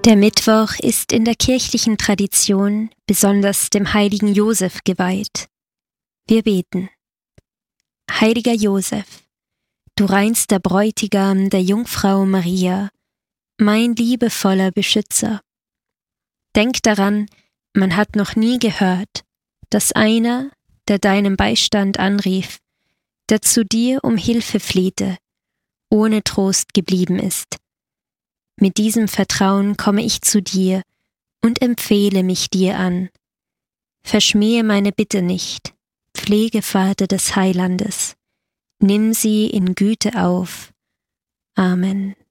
Der Mittwoch ist in der kirchlichen Tradition besonders dem heiligen Josef geweiht. Wir beten. Heiliger Josef, du reinster Bräutigam der Jungfrau Maria, mein liebevoller Beschützer. Denk daran, man hat noch nie gehört, dass einer, der deinen Beistand anrief, der zu dir um Hilfe flehte, ohne Trost geblieben ist. Mit diesem Vertrauen komme ich zu dir und empfehle mich dir an. Verschmähe meine Bitte nicht, Pflegevater des Heilandes. Nimm sie in Güte auf. Amen.